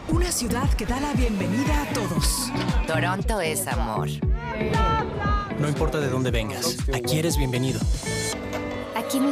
Una ciudad que da la bienvenida a todos. Toronto es amor. No importa de dónde vengas, aquí eres bienvenido.